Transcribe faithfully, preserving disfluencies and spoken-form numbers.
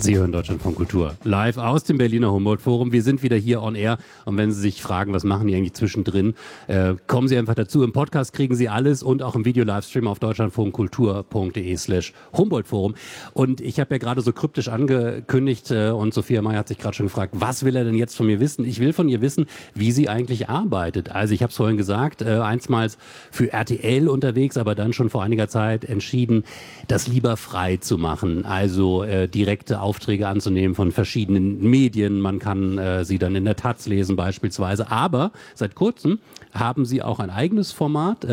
Sie hören Deutschlandfunk Kultur live aus dem Berliner Humboldt-Forum. Wir sind wieder hier on air und wenn Sie sich fragen, was machen die eigentlich zwischendrin, äh, kommen Sie einfach dazu. Im Podcast kriegen Sie alles und auch im Video-Livestream auf deutschlandfunkkultur.de slash Humboldt-Forum. Und ich habe ja gerade so kryptisch angekündigt äh, und Sophia May hat sich gerade schon gefragt, was will er denn jetzt von mir wissen? Ich will von ihr wissen, wie sie eigentlich arbeitet. Also ich habe es vorhin gesagt, äh, einstmals für R T L unterwegs, aber dann schon vor einiger Zeit entschieden, das lieber frei zu machen. Also äh, direkte Aufträge anzunehmen von verschiedenen Medien. Man kann äh, sie dann in der Taz lesen beispielsweise. Aber seit kurzem haben sie auch ein eigenes Format.